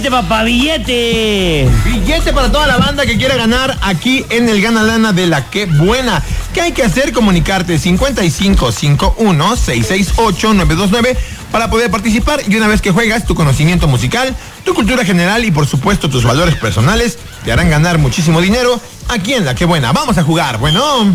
Papá, billete. Billete para toda la banda que quiera ganar aquí en el Gana Lana de la Qué Buena. ¿Qué hay que hacer? Comunicarte 5551-668-929 para poder participar, y una vez que juegas, tu conocimiento musical, tu cultura general y por supuesto tus valores personales te harán ganar muchísimo dinero aquí en la Qué Buena. Vamos a jugar. Bueno.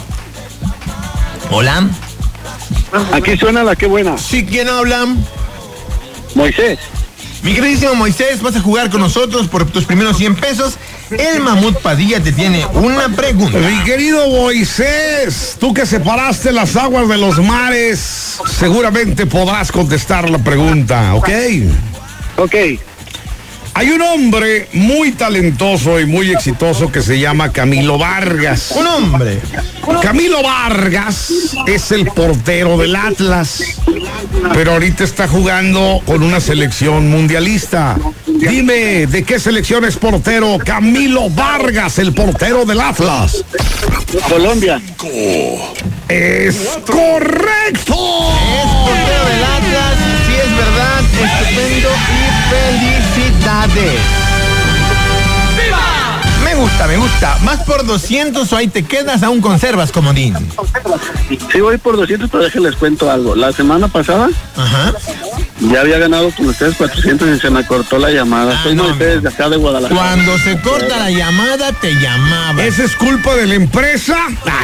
Hola. Aquí suena la Qué Buena. Sí, ¿quién habla? Moisés. Mi queridísimo Moisés, vas a jugar con nosotros por tus primeros 100 pesos. El Mamut Padilla te tiene una pregunta. Mi querido Moisés, tú que separaste las aguas de los mares, seguramente podrás contestar la pregunta, ¿ok? Ok. Hay un hombre muy talentoso y muy exitoso que se llama Camilo Vargas. Un hombre. Camilo Vargas es el portero del Atlas, pero ahorita está jugando con una selección mundialista. Dime, ¿de qué selección es portero Camilo Vargas, el portero del Atlas? Colombia. ¡Es correcto! Es portero del Atlas, sí es verdad, estupendo y felicidades. ¡Viva! Me gusta. ¿Más por 200 o ahí te quedas? Aún conservas, comodín. Sí, voy por 200, pero déjenles cuento algo. La semana pasada ya había ganado con ustedes 400 y se me cortó la llamada. Soy Moisés de acá de Guadalajara. Cuando se corta la llamada, te llamaba. ¿Esa es culpa de la empresa?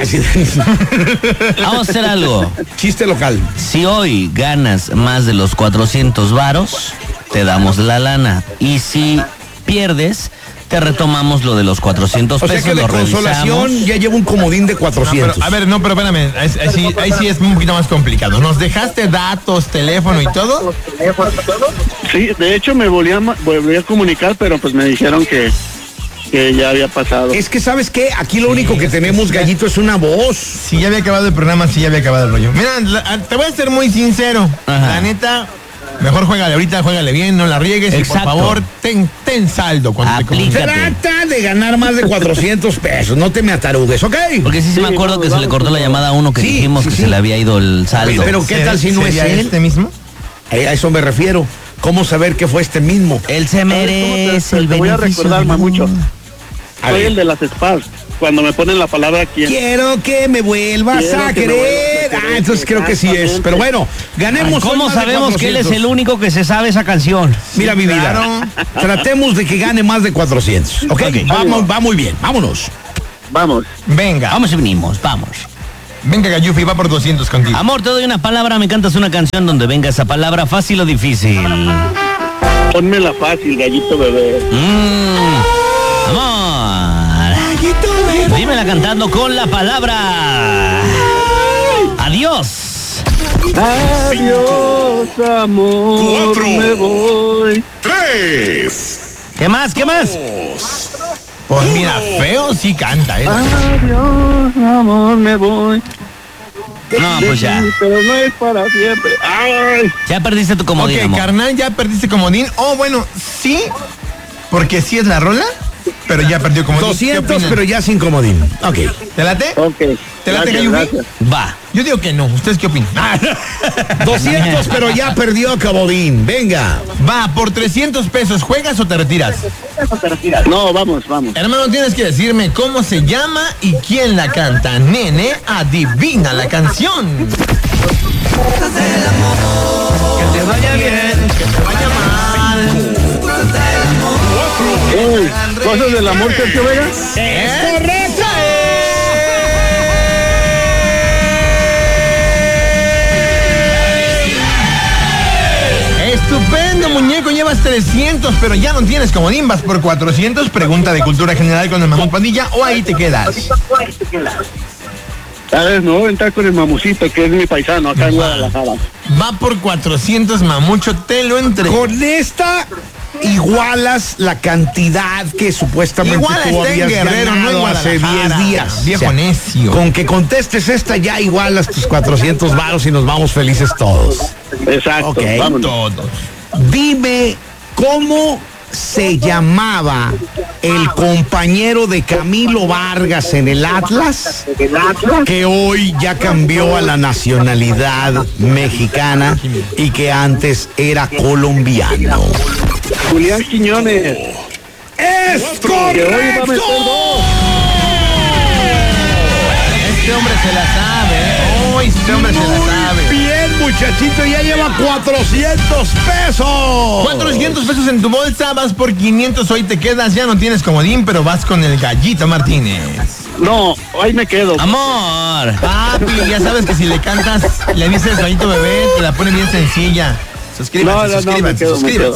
Vamos a hacer algo. Chiste local. Si hoy ganas más de los 400 varos, te damos la lana. Y si pierdes, te retomamos lo de los 400 O pesos. sea que de consolación ya llevo un comodín de 400. Pero espérame, ahí sí es un poquito más complicado. ¿Nos dejaste datos, teléfono y todo? Sí, de hecho me volví a comunicar, pero pues me dijeron que ya había pasado. Es que, ¿sabes qué? Aquí lo único que tenemos, Gallito, es una voz. Si ya había acabado el programa, si ya había acabado el rollo. Mira, te voy a ser muy sincero. La neta, mejor juégale ahorita, juégale bien, no la riegues. Exacto. Y por favor, ten saldo cuando te comuniques. Trata de ganar más de 400 pesos, no te me atarugues, ¿ok? Porque sí me acuerdo que se le cortó la llamada a uno que dijimos que se le había ido el saldo. Pero ¿qué tal si no es él? ¿Este mismo? A eso me refiero. ¿Cómo saber que fue este mismo? Él se merece el Te voy a beneficio. recordar, Mamucho. A Soy ver. el de las spas. Cuando me ponen la palabra quién. Quiero que me vuelvas Quiero a que me querer. vuelvas a querer. Entonces creo que sí es. Exactamente. Pero bueno, ganemos. ¿Cómo hoy más de sabemos que él es 400? el único que se sabe esa canción? Mira, mi vida, tratemos de que gane más de 400, ¿ok? Vamos, va muy bien, vámonos. Vamos. Venga, Vamos y venimos, vamos. venga, Gallufi, va por 200 contigo. Amor, te doy una palabra, me cantas una canción donde venga esa palabra, fácil o difícil. Ponmela fácil, gallito bebé. Amor. Dímela cantando con la palabra. Adiós. Adiós, amor. 4, Me voy. 3, ¿Qué más? ¿Qué más? Pues mira, feo sí canta, Adiós, amor, me voy. No, pues ya. Pero no es para siempre. Ay. Ya perdiste tu comodín, Ok, amor. carnal, ya perdiste comodín. Oh, bueno, sí, porque sí es la rola, pero ya perdió comodín. 200, pero ya sin comodín. Ok. ¿Te late? Ok. ¿Te late, Gracias, Gallufi? gracias. Va. Yo digo que no. ¿Ustedes qué opinan? 200, pero ya perdió comodín. Venga. Va, por 300 pesos, ¿juegas o te retiras? No, vamos. Hermano, tienes que decirme cómo se llama y quién la canta. Nene, adivina la canción. Que te vaya bien, que te vaya mal. Uy, ¿cosas del amor, Sergio Vega? ¡Es correcto! Estupendo, muñeco, llevas 300, pero ya no tienes comodín, vas por 400. Pregunta de cultura general con el Mamut Padilla, o ahí te quedas. A ver, no voy a entrar con el mamucito, que es mi paisano, acá en Guadalajara. Va por 400, mamucho, te lo entrego. Con esta igualas la cantidad que supuestamente Igual tú está en habías Guerrero, no en ganado hace Guadalajara. 10 días. Viejo O sea, necio. Con que contestes esta ya igualas tus 400 varos y nos vamos felices todos. Exacto, Ok. vámonos. Todos. Dime cómo se llamaba el compañero de Camilo Vargas en el Atlas, que hoy ya cambió a la nacionalidad mexicana y que antes era colombiano. Julián Quiñones. ¡Es Que hoy va a meter correcto! 2. Este hombre se la sabe. Oh, este hombre se la sabe. Bien, muchachito, ya lleva 400 pesos. 400 pesos en tu bolsa, vas por 500, hoy te quedas, ya no tienes comodín, pero vas con el Gallito Martínez. No, ahí me quedo. Amor. Papi, ya sabes que si le cantas, le dices Gallito Bebé, te la pone bien sencilla. Suscríbanse, me quedo.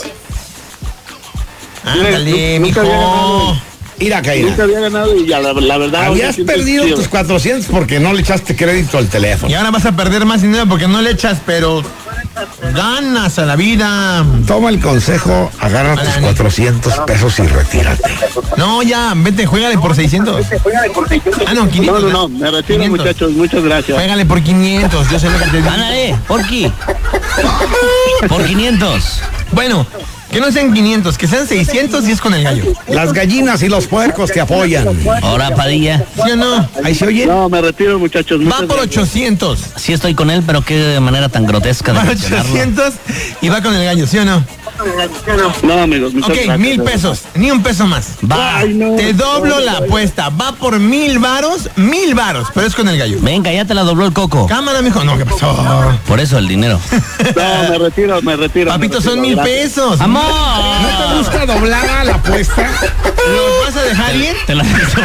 Ándale, Nunca había mijo. ganado. Mira, Caína. Nunca había ganado y ya la verdad. ahora Habías siento perdido chido. tus 400 porque no le echaste crédito al teléfono. Y ahora vas a perder más dinero porque no le echas, pero ganas a la vida. Toma el consejo, agarra tus 400 pesos y retírate. No, ya, vete, juégale por 600. Ah, no, 500. No, me retiro, 500. muchachos. Muchas gracias. Juégale por 500, yo sé lo que te digo. Ándale, por aquí. Por 500. Bueno, que no sean 500, que sean 600 y es con el gallo. Las gallinas y los puercos te apoyan. Ahora, Padilla. ¿Sí o no? Ahí se oye. No, me retiro, muchachos. Va muchas por gracias. 800. Sí estoy con él, pero qué de manera tan grotesca de Va por mencionarlo. 800 y va con el gallo, ¿sí o no? No, amigos. muchas Ok, gracias. 1000 pesos, ni un peso más. Va. Ay, no. Te doblo la apuesta, va por 1000 varos, pero es con el gallo. Venga, ya te la dobló el coco. Cámara, mijo. No, ¿qué pasó? Por eso el dinero. No, me retiro. Papito, son 1000 gracias. pesos. ¡Amor! ¿No te gusta doblada la apuesta? ¿Los vas a dejar ir? Te la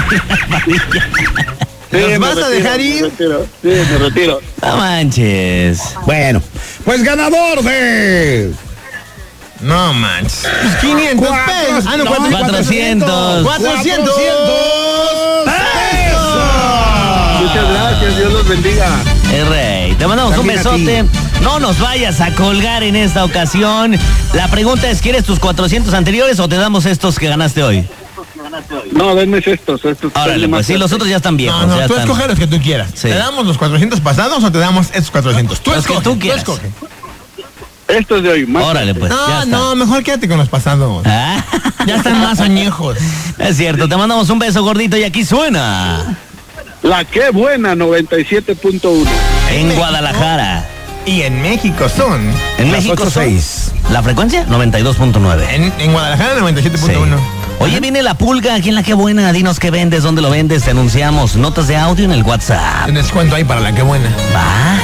¿Los me vas a retiro, dejar me ir? retiro. Sí, me retiro. No manches. Bueno, pues ganador de No manches. Pues 500 pesos. Ah, no, No, 400. 400 Muchas gracias. Dios los bendiga. Rey, te mandamos También un a ti. besote. No nos vayas a colgar en esta ocasión. La pregunta es, ¿quieres tus 400 anteriores o te damos estos que ganaste hoy? No, denme estos. Órale, pues sí, los otros ya están viejos. No, ya tú están. escoge los que tú quieras. Sí. ¿Te damos los 400 pasados o te damos estos 400? Tú Los que escoge, tú quieras. escoge. Estos de hoy. Más Órale, pues, ya No, está. no, mejor quédate con los pasados. Ah, Ya están más añejos. es cierto, te mandamos un beso gordito y aquí suena. La que buena, 97.1. En Guadalajara. Y en México son. En Las México son. 8:06. ¿La frecuencia? 92.9. En Guadalajara, 97.1. Sí. Oye, viene la pulga aquí en La Que Buena. Dinos qué vendes, dónde lo vendes. Te anunciamos. Notas de audio en el WhatsApp. Descuento ahí para la que buena. Va.